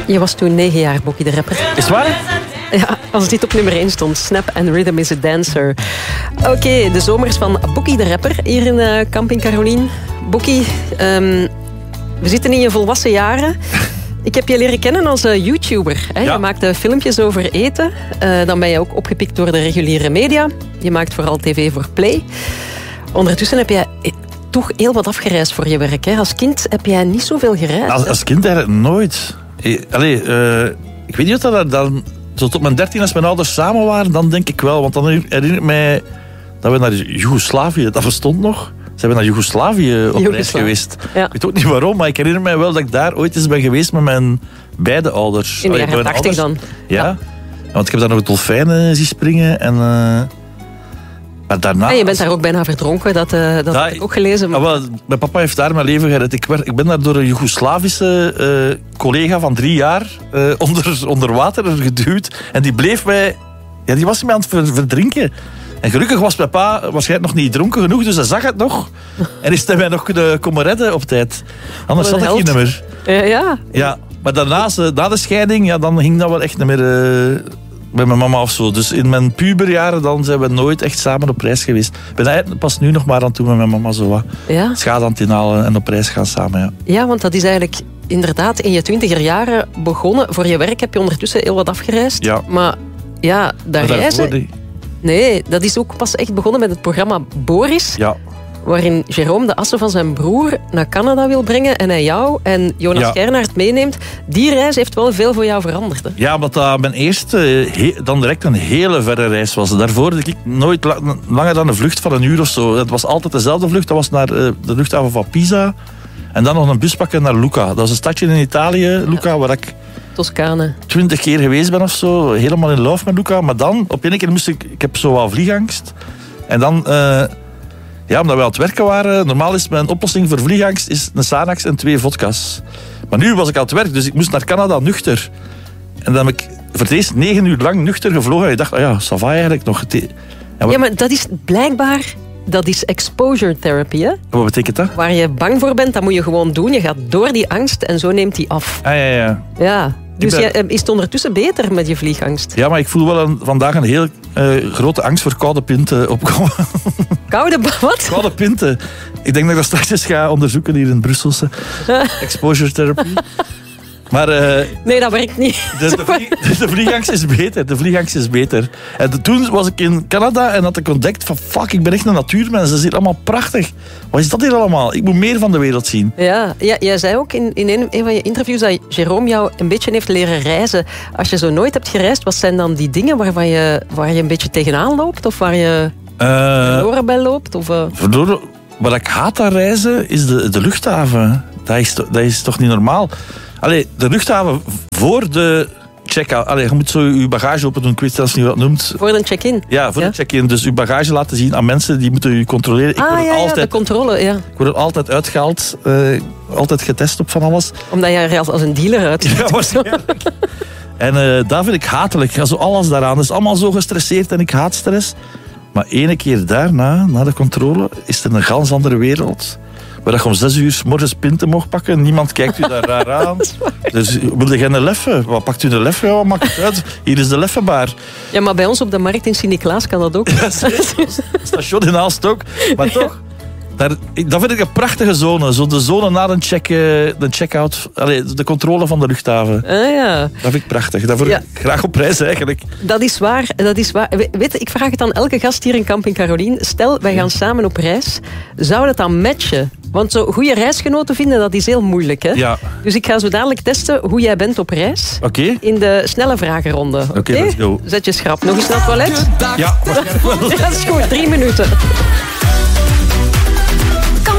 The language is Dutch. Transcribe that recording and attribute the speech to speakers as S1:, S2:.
S1: Je was toen 9 jaar, Bokkie de Rapper.
S2: Is het waar?
S1: Ja, als dit op nummer 1 stond. Snap and Rhythm is a Dancer. Oké, de zomers van Bokkie de Rapper hier in Camping Carolien. Bokkie, we zitten in je volwassen jaren. Ik heb je leren kennen als YouTuber. Hè? Ja. Je maakte filmpjes over eten. Dan ben je ook opgepikt door de reguliere media. Je maakt vooral tv voor Play. Ondertussen heb jij toch heel wat afgereisd voor je werk. Hè? Als kind heb jij niet zoveel gereisd.
S2: Als kind eigenlijk nooit. Ik weet niet of dat dan... Zo tot mijn 13, als mijn ouders samen waren, dan denk ik wel. Want dan herinner ik mij dat we naar Joegoslavië, dat bestond nog. Ze hebben naar Joegoslavië op reis geweest. Ja. Ik weet ook niet waarom, maar ik herinner mij wel dat ik daar ooit eens ben geweest met mijn beide ouders.
S1: In de jaren 80 dan?
S2: Ja, want ik heb daar nog dolfijnen zien springen. En, maar daarna...
S1: je bent daar ook bijna verdronken, dat heb ik ook gelezen. Maar...
S2: mijn papa heeft daar mijn leven gered. Ik ben daar door een Joegoslavische collega van 3 jaar onder water geduwd. En die bleef mij... Ja, die was mij aan het verdrinken. En gelukkig was mijn pa waarschijnlijk nog niet dronken genoeg, dus hij zag het nog. En is hij mij nog kunnen komen redden op tijd. Anders had ik geen nummer. Ja, maar daarnaast, na de scheiding, dan ging dat wel echt niet meer bij mijn mama of zo. Dus in mijn puberjaren dan zijn we nooit echt samen op reis geweest. Ik ben eigenlijk pas nu nog maar aan toe met mijn mama zo wat schade aan het inhalen en op reis gaan samen.
S1: Ja, want dat is eigenlijk inderdaad in je 20er jaren begonnen. Voor je werk heb je ondertussen heel wat afgereisd.
S2: Ja.
S1: Maar ja, dat reizen... Nee, dat is ook pas echt begonnen met het programma Boris. Ja. Waarin Jérôme de assen van zijn broer naar Canada wil brengen en hij jou en Jonas Gernaert meeneemt. Die reis heeft wel veel voor jou veranderd. Hè?
S2: Ja, omdat dat mijn eerste dan direct een hele verre reis was. Daarvoor had ik nooit langer dan een vlucht van een uur of zo. Het was altijd dezelfde vlucht. Dat was naar de luchthaven van Pisa. En dan nog een bus pakken naar Lucca. Dat was een stadje in Italië, Lucca, waar ik...
S1: Toscane.
S2: 20 keer geweest ben of zo. Helemaal in love met Lucca. Maar dan, op een keer moest ik heb zo wat vliegangst. En dan, omdat we aan het werken waren, normaal is mijn oplossing voor vliegangst is een Xanax en 2 vodka's. Maar nu was ik aan het werk, dus ik moest naar Canada nuchter. En dan heb ik voor het eerst 9 uur lang nuchter gevlogen. En ik dacht, ça va eigenlijk nog.
S1: Ja, maar dat is blijkbaar... Dat is exposure therapy, hè?
S2: Wat betekent dat?
S1: Waar je bang voor bent, dat moet je gewoon doen. Je gaat door die angst en zo neemt die af. Ja. Dus is het ondertussen beter met je vliegangst?
S2: Ja, maar ik voel wel vandaag een heel grote angst voor koude pinten opkomen.
S1: Wat?
S2: Koude pinten. Ik denk dat ik dat straks eens ga onderzoeken hier in Brusselse. Exposure therapy. Maar,
S1: nee, dat werkt niet.
S2: De vliegangst is beter. En toen was ik in Canada en had ik ontdekt van fuck, ik ben echt een natuurmens. Dat is hier allemaal prachtig. Wat is dat hier allemaal? Ik moet meer van de wereld zien.
S1: Ja, jij zei ook in een van je interviews dat Jérôme jou een beetje heeft leren reizen. Als je zo nooit hebt gereisd, wat zijn dan die dingen waar je een beetje tegenaan loopt? Of waar je verloren bij loopt?
S2: Wat ik haat aan reizen is de luchthaven. Dat is toch niet normaal? Allee, de luchthaven voor de check-out. Allee, je moet zo je bagage open doen. Ik weet zelfs niet wat het noemt.
S1: Voor de check-in?
S2: Ja, voor de check-in. Dus je bagage laten zien aan mensen die moeten je controleren.
S1: De controle, ja.
S2: Ik word er altijd uitgehaald. Altijd getest op van alles.
S1: Omdat jij als een dealer uitziet.
S2: Ja, waarschijnlijk. En dat vind ik hatelijk. Ja, zo alles daaraan. Het is allemaal zo gestresseerd en ik haat stress. Maar 1 keer daarna, na de controle, is er een gans andere wereld. Waar je om 6 uur 's morgens pinten mocht pakken. Niemand kijkt u daar raar aan. Dus wilde jij een leffe? Wat pakt u de leffe? Wat maakt het uit? Hier is de leffebaar.
S1: Ja, maar bij ons op de markt in Sint-Niklaas kan dat ook.
S2: Ja, station in Aalst ook. Maar toch, dat vind ik een prachtige zone. Zo de zone na de check-out. De controle van de luchthaven.
S1: Ja.
S2: Dat vind ik prachtig. Daar word ik graag op reis eigenlijk.
S1: Dat is waar. Weet je, ik vraag het aan elke gast hier in Camping Carolien. Stel, wij gaan samen op reis. Zou dat dan matchen? Want zo goede reisgenoten vinden, dat is heel moeilijk. Hè?
S2: Ja.
S1: Dus ik ga zo dadelijk testen hoe jij bent op reis.
S2: Oké.
S1: In de snelle vragenronde.
S2: Oké, let's go.
S1: Zet je schrap nog eens naar het toilet.
S2: Ja, waarschijnlijk wel.
S1: Dat is goed, 3 minuten.